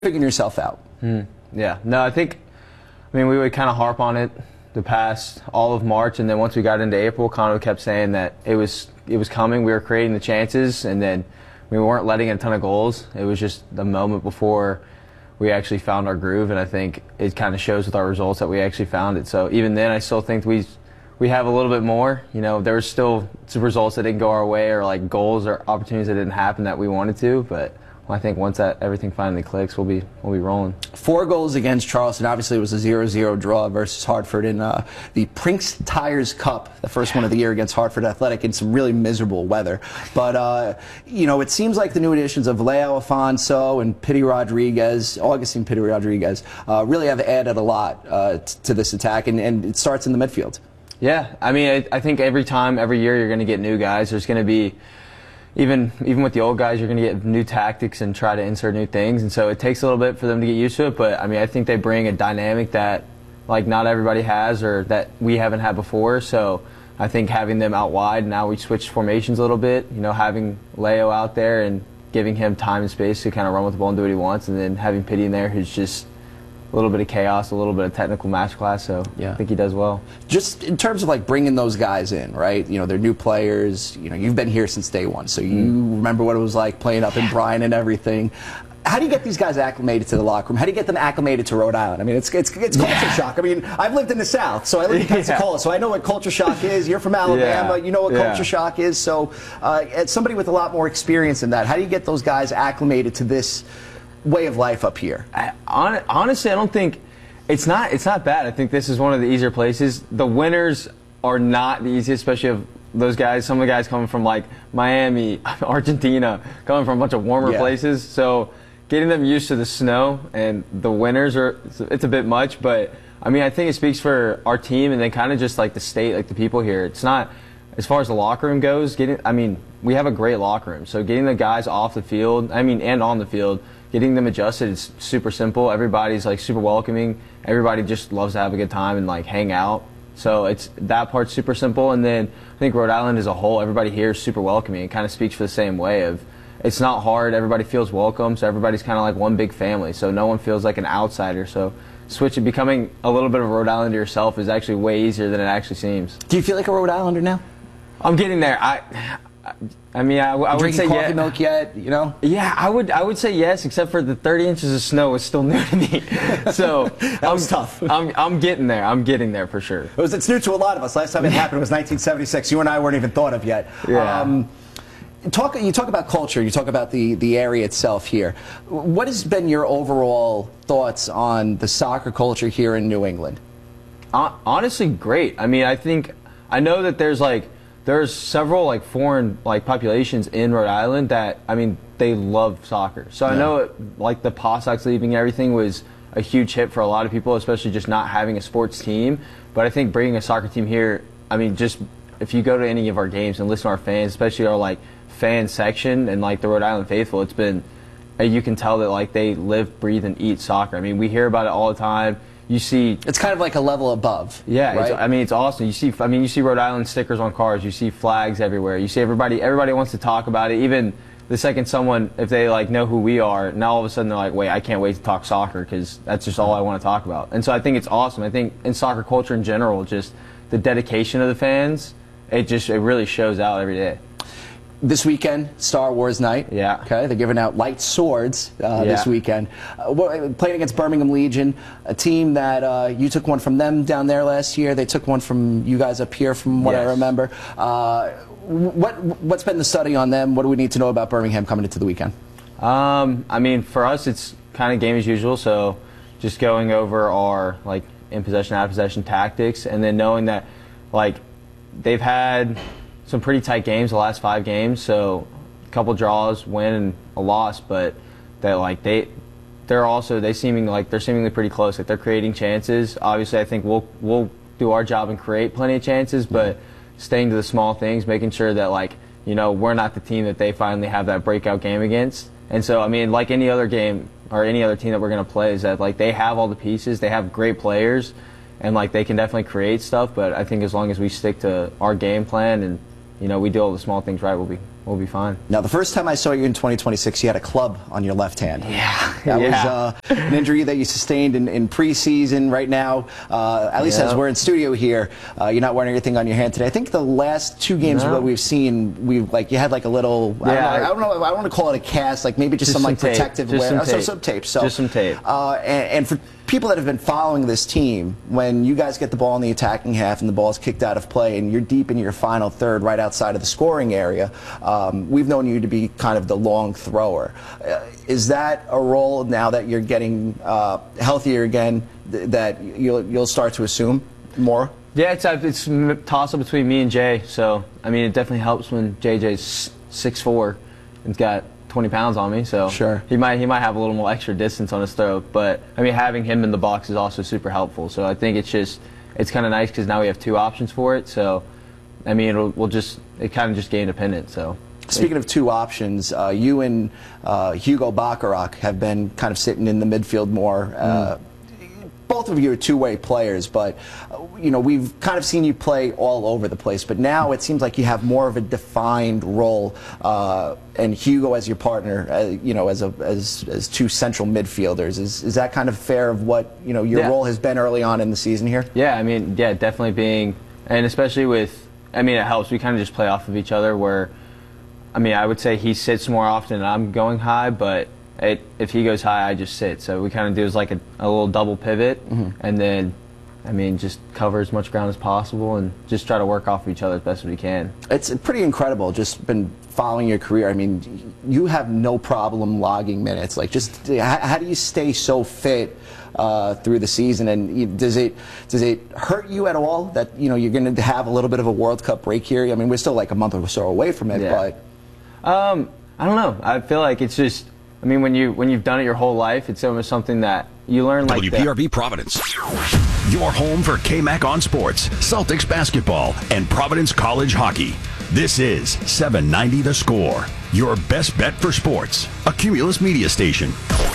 figuring yourself out. Yeah, no, I mean, we would kind of harp on it the past all of March, and then once we got into April, Conno kept saying that it was coming. We were creating the chances, and then we weren't letting in a ton of goals. It was just the moment before we actually found our groove, and I think it kind of shows with our results that we actually found it. So even then, I still think we have a little bit more. You know, there were still some results that didn't go our way, or like goals or opportunities that didn't happen that we wanted to, but I think once everything finally clicks, we'll be rolling. 4 goals against Charleston. Obviously, it was a 0-0 draw versus Hartford in the Prinks Tires Cup, the first one of the year against Hartford Athletic in some really miserable weather. But you know, it seems like the new additions of Leo Afonso and Augustine Pity Rodriguez, really have added a lot to this attack, and it starts in the midfield. Yeah, I mean, I think every year, you're going to get new guys. There's going to be even with the old guys, you're going to get new tactics and try to insert new things, and so it takes a little bit for them to get used to it. But I mean, I think they bring a dynamic that like not everybody has, or that we haven't had before. So I think having them out wide, now we switched formations a little bit. You know, having Leo out there and giving him time and space to kind of run with the ball and do what he wants, and then having Pity in there, who's just a little bit of chaos, a little bit of technical match class, so yeah. I think he does well. Just in terms of like bringing those guys in, right? You know, they're new players. You know, you've been here since day one, so you remember what it was like playing up in Bryan and everything. How do you get these guys acclimated to the locker room? How do you get them acclimated to Rhode Island? I mean, it's culture shock. I mean, I've lived in the South, so I live in Pensacola, so I know what culture shock is. You're from Alabama, you know what culture shock is. So, as somebody with a lot more experience in that, how do you get those guys acclimated to this way of life up here? Honestly, I don't think it's not bad. I think this is one of the easier places. The winters are not the easiest, especially of those guys. Some of the guys coming from like Miami, Argentina, coming from a bunch of warmer places. So getting them used to the snow and the winters it's a bit much. But I mean, I think it speaks for our team, and then kind of just like the state, like the people here. It's not, as far as the locker room goes, I mean, we have a great locker room. So getting the guys off the field, I mean, and on the field, getting them adjusted is super simple. Everybody's like super welcoming. Everybody just loves to have a good time and like hang out. So that part's super simple. And then I think Rhode Island as a whole, everybody here is super welcoming. It kind of speaks for the same way of, it's not hard. Everybody feels welcome. So everybody's kind of like one big family. So no one feels like an outsider. So becoming a little bit of a Rhode Islander yourself is actually way easier than it actually seems. Do you feel like a Rhode Islander now? I'm getting there. I mean, I would say coffee milk yet, you know? Yeah, I would say yes, except for the 30 inches of snow is still new to me. So that was tough. I'm getting there. I'm getting there for sure. It's new to a lot of us. Last time it happened was 1976. You and I weren't even thought of yet. Yeah. You talk about culture. You talk about the area itself here. What has been your overall thoughts on the soccer culture here in New England? Honestly, great. I mean, I know that there's several like foreign like populations in Rhode Island that, I mean, they love soccer. So I know like the Paw Sox leaving and everything was a huge hit for a lot of people, especially just not having a sports team. But I think bringing a soccer team here, I mean, just if you go to any of our games and listen to our fans, especially our like fan section and like the Rhode Island faithful, it's been, you can tell that like they live, breathe, and eat soccer. I mean, we hear about it all the time. You see, it's kind of like a level above. Yeah, right? I mean, it's awesome. You see Rhode Island stickers on cars. You see flags everywhere. You see everybody wants to talk about it. Even the second someone, if they like know who we are, now all of a sudden they're like, wait, I can't wait to talk soccer because that's just all I want to talk about. And so I think it's awesome. I think in soccer culture in general, just the dedication of the fans, it really shows out every day. This weekend, Star Wars night. Yeah. Okay, they're giving out light swords this weekend. Playing against Birmingham Legion, a team that you took one from them down there last year. They took one from you guys up here, from what I remember. What's been the study on them? What do we need to know about Birmingham coming into the weekend? I mean, for us, it's kind of game as usual. So just going over our like in possession, out of possession tactics, and then knowing that like they've had some pretty tight games the last 5 games, so a couple draws, win, and a loss, but that like they're seemingly pretty close. Like they're creating chances. Obviously, I think we'll do our job and create plenty of chances, but staying to the small things, making sure that like, you know, we're not the team that they finally have that breakout game against. And so I mean, like any other game or any other team that we're going to play, is that like they have all the pieces, they have great players, and like they can definitely create stuff. But I think as long as we stick to our game plan and, you know, we do all the small things right, we'll we'll be fine. Now, the first time I saw you in 2026, you had a club on your left hand. Yeah. That was an injury that you sustained in preseason. Right now, at least as we're in studio here, you're not wearing anything on your hand today. I think the last 2 games that we've seen, you had like a little, I don't want to call it a cast, like maybe just some like tape. protective Just wear. some tape. Just some tape. And for people that have been following this team, when you guys get the ball in the attacking half and the ball is kicked out of play and you're deep into your final third right outside of the scoring area, we've known you to be kind of the long thrower. Is that a role now that you're getting healthier again that you'll start to assume more? Yeah, it's a toss-up between me and Jay. So, I mean, it definitely helps when JJ's 6'4" and's got 20 pounds on me, so sure. he might have a little more extra distance on his throw. But I mean, having him in the box is also super helpful. So I think it's kind of nice because now we have 2 options for it. So I mean, it kind of just game dependent. So speaking of 2 options, you and Hugo Bacharach have been kind of sitting in the midfield more. Both of you are two-way players, but we've kind of seen you play all over the place. But now it seems like you have more of a defined role, and Hugo as your partner, as 2 central midfielders. Is that kind of fair of what your role has been early on in the season here? Yeah, I mean, definitely being, and especially with, I mean, it helps. We kind of just play off of each other. Where, I mean, I would say he sits more often and I'm going high, but if he goes high, I just sit. So we kind of do is like a little double pivot, and then, I mean, just cover as much ground as possible and just try to work off of each other as best as we can. It's pretty incredible. Just been following your career. I mean, you have no problem logging minutes. Like, just how do you stay so fit through the season? And does it hurt you at all that you're going to have a little bit of a World Cup break here? I mean, we're still like a month or so away from it, but I don't know. I feel like it's just, I mean, when you've done it your whole life, it's almost something that you learn. Like WPRB Providence, your home for KMAC on sports, Celtics basketball, and Providence College hockey. This is 790 The Score, your best bet for sports, a Cumulus media station.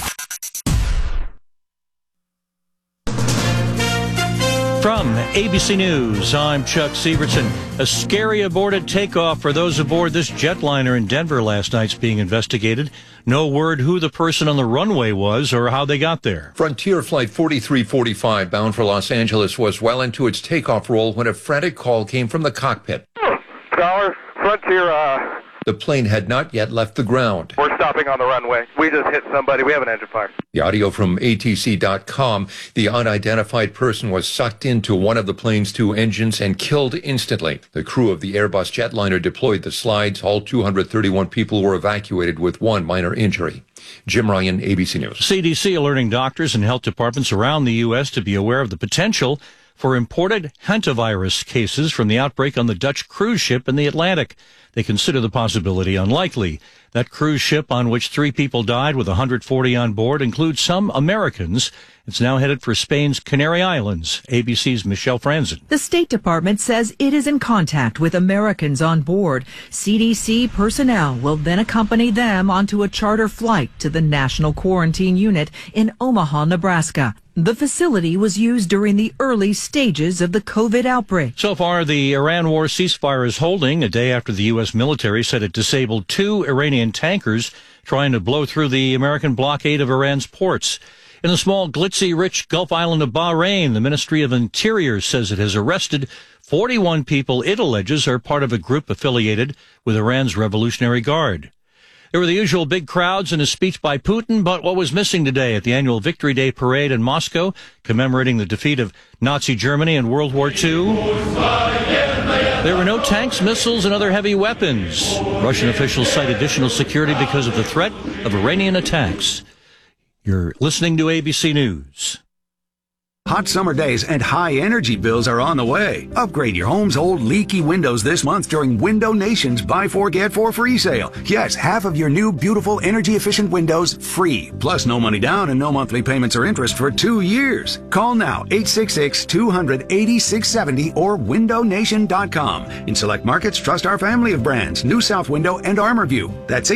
From ABC News, I'm Chuck Severson. A scary aborted takeoff for those aboard this jetliner in Denver last night's being investigated. No word who the person on the runway was or how they got there. Frontier Flight 4345, bound for Los Angeles, was well into its takeoff roll when a frantic call came from the cockpit. Dollar, Frontier, The plane had not yet left the ground. We're stopping on the runway. We just hit somebody. We have an engine fire. The audio from ATC.com. The unidentified person was sucked into one of the plane's 2 engines and killed instantly. The crew of the Airbus jetliner deployed the slides. All 231 people were evacuated with 1 minor injury. Jim Ryan, ABC News. CDC alerting doctors and health departments around the U.S. to be aware of the potential for imported hantavirus cases from the outbreak on the Dutch cruise ship in the Atlantic. They consider the possibility unlikely. That cruise ship, on which 3 people died with 140 on board, includes some Americans. It's now headed for Spain's Canary Islands. ABC's Michelle Franzen. The State Department says it is in contact with Americans on board. CDC personnel will then accompany them onto a charter flight to the National Quarantine Unit in Omaha, Nebraska. The facility was used during the early stages of the COVID outbreak. So far, the Iran war ceasefire is holding a day after the U.S. military said it disabled 2 Iranian tankers trying to blow through the American blockade of Iran's ports. In the small, glitzy, rich Gulf island of Bahrain, the Ministry of Interior says it has arrested 41 people it alleges are part of a group affiliated with Iran's Revolutionary Guard. There were the usual big crowds and a speech by Putin, but what was missing today at the annual Victory Day parade in Moscow, commemorating the defeat of Nazi Germany in World War II? There were no tanks, missiles, and other heavy weapons. Russian officials cite additional security because of the threat of Iranian attacks. You're listening to ABC News. Hot summer days and high energy bills are on the way. Upgrade your home's old leaky windows this month during Window Nation's Buy 4 Get 4 free sale. Yes, half of your new beautiful energy efficient windows free. Plus no money down and no monthly payments or interest for 2 years. Call now 866-200-8670 or windownation.com. In select markets, trust our family of brands, New South Window and ArmorView. That's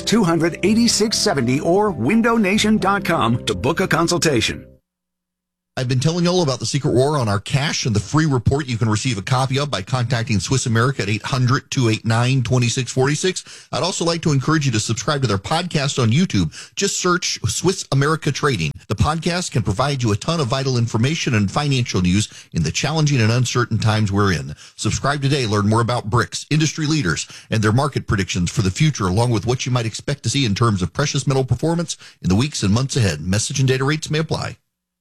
866-200-8670 or windownation.com to book a consultation. I've been telling you all about the Secret War on our cash and the free report you can receive a copy of by contacting Swiss America at 800-289-2646. I'd also like to encourage you to subscribe to their podcast on YouTube. Just search Swiss America Trading. The podcast can provide you a ton of vital information and financial news in the challenging and uncertain times we're in. Subscribe today. Learn more about BRICS, industry leaders, and their market predictions for the future, along with what you might expect to see in terms of precious metal performance in the weeks and months ahead. Message and data rates may apply.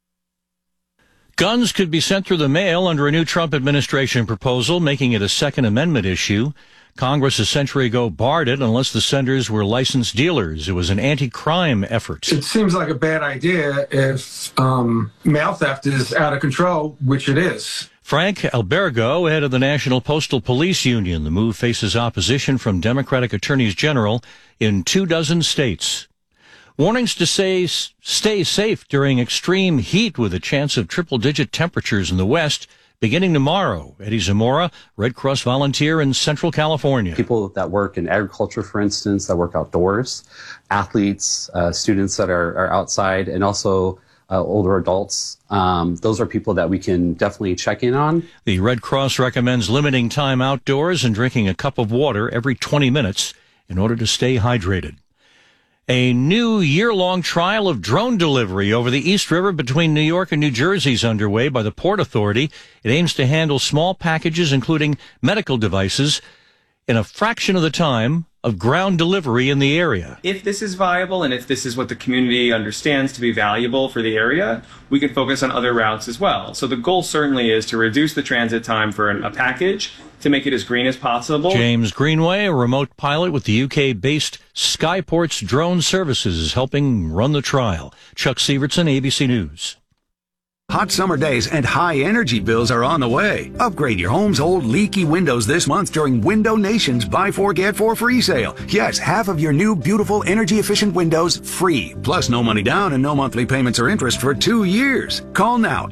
Guns could be sent through the mail under a new Trump administration proposal, making it a Second Amendment issue. Congress a century ago barred it unless the senders were licensed dealers. It was an anti-crime effort. It seems like a bad idea if mail theft is out of control, which it is. Frank Albergo, head of the National Postal Police Union. The move faces opposition from Democratic attorneys general in 24 states. Warnings to stay safe during extreme heat with a chance of triple-digit temperatures in the west beginning tomorrow. Eddie Zamora, Red Cross volunteer in Central California. People that work in agriculture, for instance, that work outdoors, athletes, students that are outside, and also older adults. Those are people that we can definitely check in on. The Red Cross recommends limiting time outdoors and drinking a cup of water every 20 minutes in order to stay hydrated. A new year-long trial of drone delivery over the East River between New York and New Jersey is underway by the Port Authority. It aims to handle small packages, including medical devices, in a fraction of the time of ground delivery in the area. If this is viable and if this is what the community understands to be valuable for the area, we can focus on other routes as well. So the goal certainly is to reduce the transit time for a package to make it as green as possible. James Greenway, a remote pilot with the UK-based Skyports Drone Services, is helping run the trial. Chuck Sievertson, ABC News. Hot summer days and high energy bills are on the way. Upgrade your home's old leaky windows this month during Window Nation's Buy 4 Get 4 free sale. Yes, half of your new beautiful energy efficient windows free. Plus no money down and no monthly payments or interest for 2 years. Call now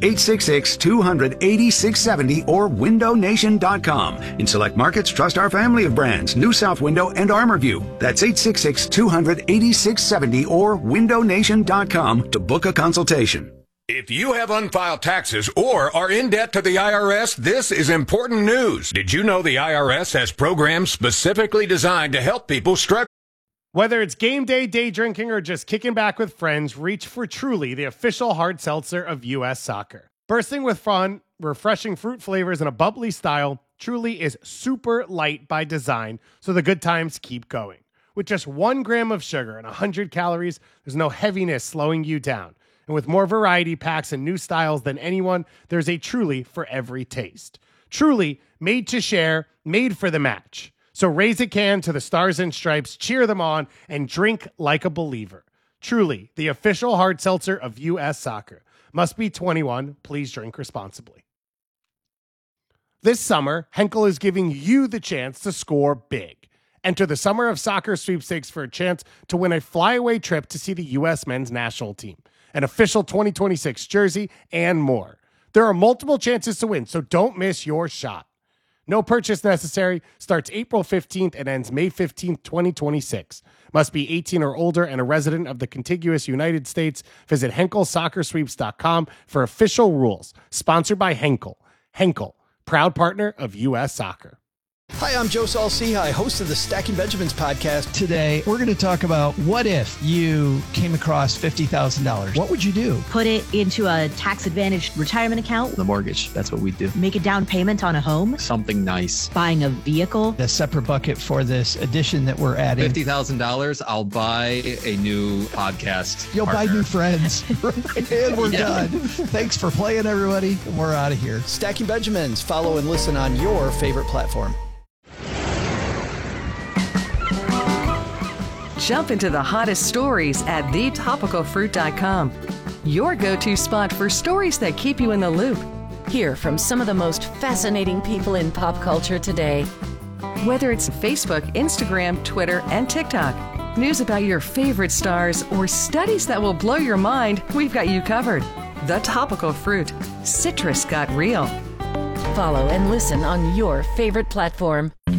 866-200-8670 or windownation.com. In select markets, trust our family of brands, New South Window and ArmorView. That's 866-200-8670 or windownation.com to book a consultation. If you have unfiled taxes or are in debt to the IRS, this is important news. Did you know the IRS has programs specifically designed to help people struggling? Whether it's game day, day drinking, or just kicking back with friends, reach for Truly, the official hard seltzer of U.S. Soccer. Bursting with fun, refreshing fruit flavors, and a bubbly style, Truly is super light by design, so the good times keep going. With just 1 gram of sugar and 100 calories, there's no heaviness slowing you down. And with more variety packs and new styles than anyone, there's a Truly for every taste. Truly, made to share, made for the match. So raise a can to the Stars and Stripes, cheer them on, and drink like a believer. Truly, the official hard seltzer of U.S. Soccer. Must be 21. Please drink responsibly. This summer, Henkel is giving you the chance to score big. Enter the Summer of Soccer sweepstakes for a chance to win a flyaway trip to see the U.S. men's national team, an official 2026 jersey, and more. There are multiple chances to win, so don't miss your shot. No purchase necessary. Starts April 15th and ends May 15th, 2026. Must be 18 or older and a resident of the contiguous United States. Visit HenkelSoccerSweeps.com for official rules. Sponsored by Henkel. Henkel, proud partner of U.S. Soccer. Hi, I'm Joe Saul-Sehy, host of the Stacking Benjamins podcast. Today, we're going to talk about what if you came across $50,000. What would you do? Put it into a tax-advantaged retirement account. The mortgage, that's what we do. Make a down payment on a home. Something nice. Buying a vehicle. A separate bucket for this addition that we're adding. $50,000, I'll buy a new podcast You'll partner. buy new friends. And we're done. Thanks for playing, everybody. We're out of here. Stacking Benjamins. Follow and listen on your favorite platform. Jump into the hottest stories at thetopicalfruit.com. Your go-to spot for stories that keep you in the loop. Hear from some of the most fascinating people in pop culture today. Whether it's Facebook, Instagram, Twitter, and TikTok, news about your favorite stars, or studies that will blow your mind, we've got you covered. The Topical Fruit. Citrus got real. Follow and listen on your favorite platform.